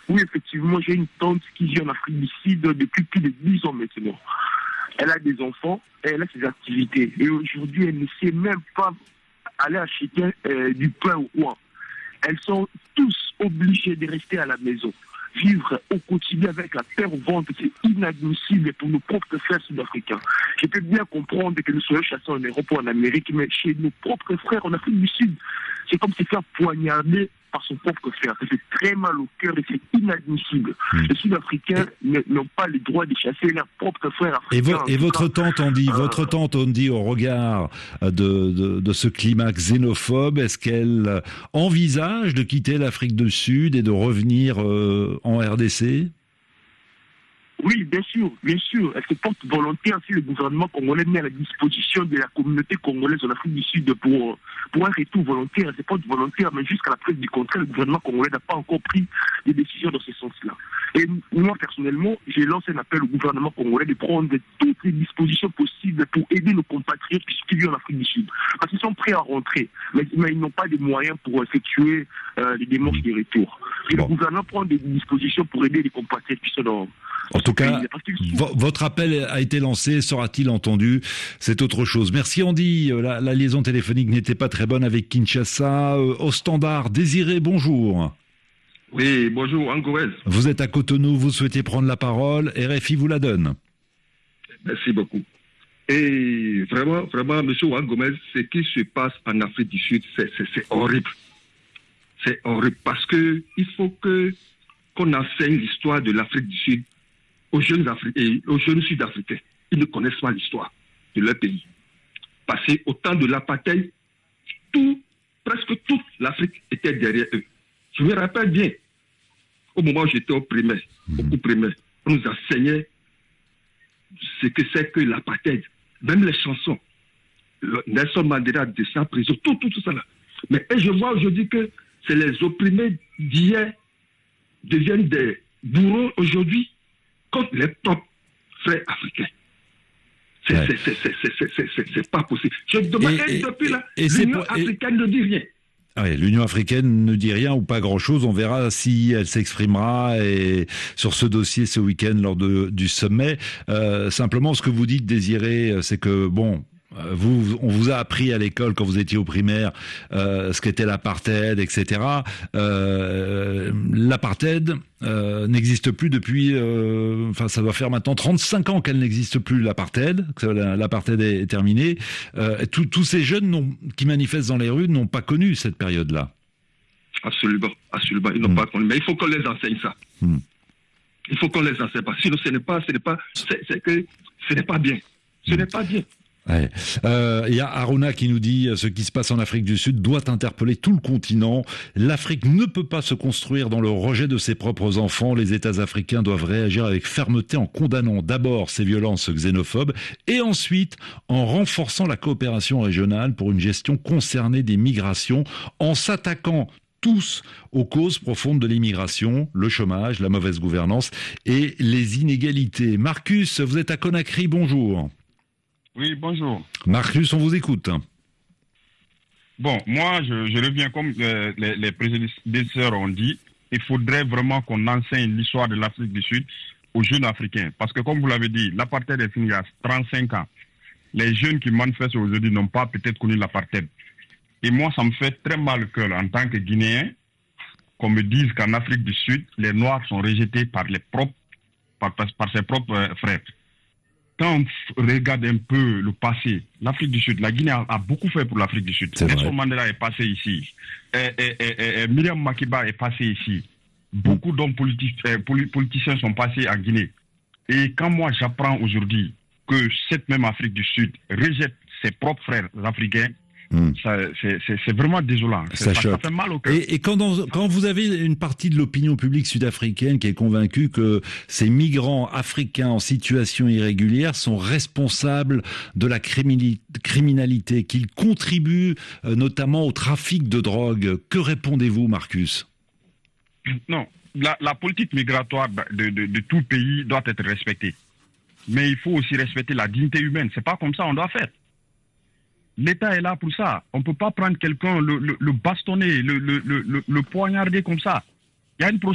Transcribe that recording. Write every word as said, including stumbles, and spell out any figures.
Oui, effectivement, j'ai une tante qui vit en Afrique du Sud depuis plus de dix ans maintenant. Elle a des enfants, et elle a ses activités. Et aujourd'hui, elle ne sait même pas aller acheter euh, du pain ou quoi. Elles sont tous obligées de rester à la maison. Vivre au quotidien avec la peur-vente, c'est inadmissible pour nos propres frères sud-africains. Je peux bien comprendre que nous soyons chassés en Europe ou en Amérique, mais chez nos propres frères en Afrique du Sud, c'est comme se faire poignarder par son propre frère. Ça fait très mal au cœur et c'est inadmissible. Mmh. Les Sud-Africains n'ont pas le droit de chasser leurs propres frères africains. Et, vo et votre cas, tante, on dit, euh... votre tante, on dit, au regard de, de, de ce climat xénophobe, est-ce qu'elle envisage de quitter l'Afrique du Sud et de revenir euh, en R D C ? Oui, bien sûr, bien sûr. Elle se porte volontaire si le gouvernement congolais met à la disposition de la communauté congolaise en Afrique du Sud pour, pour un retour volontaire. Elle se porte volontaire, mais jusqu'à la preuve du contraire, le gouvernement congolais n'a pas encore pris des décisions dans ce sens-là. Et moi, personnellement, j'ai lancé un appel au gouvernement congolais de prendre toutes les dispositions possibles pour aider nos compatriotes qui vivent en Afrique du Sud. Parce qu'ils sont prêts à rentrer, mais, mais ils n'ont pas les moyens pour effectuer euh, les démarches de retour. Et bon. Le gouvernement prend des dispositions pour aider les compatriotes qui sont dans... En tout cas, vo votre appel a été lancé, sera-t-il entendu? C'est autre chose. Merci Andy. La, la liaison téléphonique n'était pas très bonne avec Kinshasa. Euh, au standard, Désiré, bonjour. Oui, bonjour, Angouez. Vous êtes à Cotonou, vous souhaitez prendre la parole. R F I vous la donne. Merci beaucoup. Et vraiment, vraiment, monsieur Wangomez, ce qui se passe en Afrique du Sud, c'est horrible. C'est horrible parce que il faut que qu'on enseigne l'histoire de l'Afrique du Sud aux jeunes Africains, aux jeunes Sud-Africains. Ils ne connaissent pas l'histoire de leur pays. Parce qu'au temps de l'apartheid, tout, presque toute l'Afrique était derrière eux. Je me rappelle bien, au moment où j'étais au primaire, mmh. au primaire, on nous enseignait ce que c'est que l'apartheid, même les chansons. Le Nelson Mandela de sa prison, tout, tout, tout ça là. Mais et je vois aujourd'hui que c'est les opprimés d'hier deviennent des bourreaux aujourd'hui contre les propres frères africains. C'est ouais. pas possible. Je demande et, et, depuis là, l'Union africaine et... ne dit rien. Oui, l'Union africaine ne dit rien ou pas grand-chose. On verra si elle s'exprimera et sur ce dossier ce week-end lors de, du sommet. Euh, simplement, ce que vous dites, Désiré, c'est que, bon... Vous, on vous a appris à l'école quand vous étiez au primaire euh, ce qu'était l'apartheid, et cetera. Euh, l'apartheid euh, n'existe plus depuis, euh, enfin ça doit faire maintenant trente-cinq ans qu'elle n'existe plus, l'apartheid, que l'apartheid est, est terminé. Euh, tous ces jeunes qui manifestent dans les rues n'ont pas connu cette période-là. Absolument, absolument, ils n'ont mmh. pas connu. Mais il faut qu'on les enseigne ça. Mmh. Il faut qu'on les enseigne pas. Sinon, ce n'est pas, ce n'est pas, c'est que ce n'est pas bien. Ce mmh. n'est pas bien. Il ouais. euh, y a Aruna qui nous dit ce qui se passe en Afrique du Sud doit interpeller tout le continent. L'Afrique ne peut pas se construire dans le rejet de ses propres enfants. Les États africains doivent réagir avec fermeté en condamnant d'abord ces violences xénophobes et ensuite en renforçant la coopération régionale pour une gestion concernée des migrations en s'attaquant tous aux causes profondes de l'immigration, le chômage, la mauvaise gouvernance et les inégalités. Marcus, vous êtes à Conakry, bonjour. Oui, bonjour. Marcus, on vous écoute. Bon, moi, je, je reviens comme euh, les, les prédécesseurs ont dit, il faudrait vraiment qu'on enseigne l'histoire de l'Afrique du Sud aux jeunes Africains. Parce que comme vous l'avez dit, l'apartheid est fini il y a trente-cinq ans. Les jeunes qui manifestent aujourd'hui n'ont pas peut-être connu l'apartheid. Et moi, ça me fait très mal le cœur en tant que Guinéen, qu'on me dise qu'en Afrique du Sud, les Noirs sont rejetés par, les propres, par, par ses propres euh, frères. Quand on regarde un peu le passé, l'Afrique du Sud, la Guinée a, a beaucoup fait pour l'Afrique du Sud. Nelson Mandela est passé ici. Et, et, et, et Myriam Makeba est passé ici. Beaucoup d'hommes politiques, euh, politiciens sont passés en Guinée. Et quand moi j'apprends aujourd'hui que cette même Afrique du Sud rejette ses propres frères africains, Mmh. c'est vraiment désolant. Ça, ça, ça fait mal au cœur. Et, et quand, dans, quand vous avez une partie de l'opinion publique sud-africaine qui est convaincue que ces migrants africains en situation irrégulière sont responsables de la criminalité, qu'ils contribuent euh, notamment au trafic de drogue, que répondez-vous, Marcus? Non, la, la politique migratoire de, de, de tout pays doit être respectée. Mais il faut aussi respecter la dignité humaine. C'est pas comme ça on doit faire. L'État est là pour ça. On ne peut pas prendre quelqu'un, le, le, le bastonner, le, le, le, le poignarder comme ça. Il y a une procédure.